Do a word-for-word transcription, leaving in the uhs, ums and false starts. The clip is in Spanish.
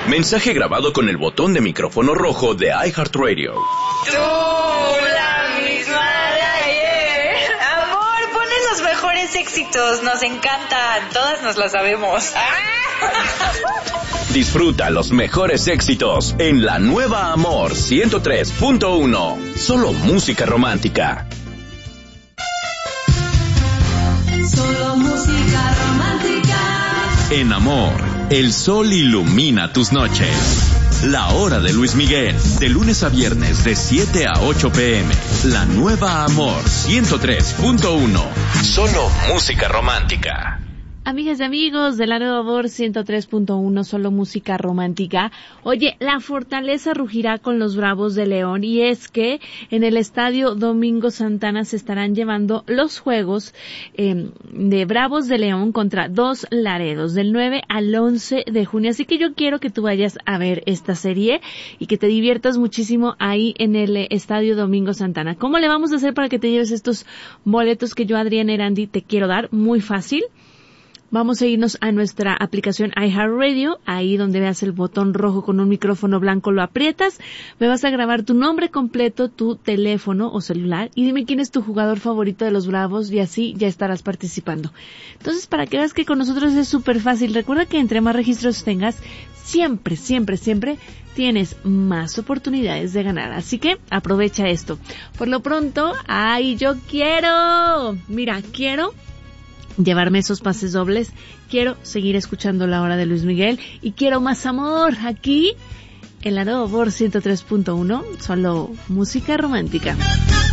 Mensaje grabado con el botón de micrófono rojo de iHeartRadio. Tú, la misma de ayer. Amor, pones los mejores éxitos, nos encantan, todas nos las sabemos. Disfruta los mejores éxitos en la nueva Amor ciento tres punto uno. Solo música romántica. Solo música romántica. En Amor, el sol ilumina tus noches. La hora de Luis Miguel, de lunes a viernes de siete a ocho pm. La nueva Amor ciento tres punto uno. Solo música romántica. Amigas y amigos de la nueva Amor ciento tres punto uno, solo música romántica. Oye, la Fortaleza rugirá con los Bravos de León, y es que en el Estadio Domingo Santana se estarán llevando los juegos eh, de Bravos de León contra Dos Laredos del nueve al once de junio. Así que yo quiero que tú vayas a ver esta serie y que te diviertas muchísimo ahí en el Estadio Domingo Santana. ¿Cómo le vamos a hacer para que te lleves estos boletos que yo, Adriana Erandi, te quiero dar? Muy fácil. Vamos a irnos a nuestra aplicación iHeartRadio, ahí donde veas el botón rojo con un micrófono blanco, lo aprietas, me vas a grabar tu nombre completo, tu teléfono o celular, y dime quién es tu jugador favorito de los Bravos, y así ya estarás participando. Entonces, para que veas que con nosotros es súper fácil, recuerda que entre más registros tengas, siempre, siempre, siempre tienes más oportunidades de ganar. Así que aprovecha esto. Por lo pronto, ¡ay, yo quiero! Mira, quiero llevarme esos pases dobles, quiero seguir escuchando La Hora de Luis Miguel y quiero más amor aquí en la nueva Amor ciento tres punto uno, solo música romántica.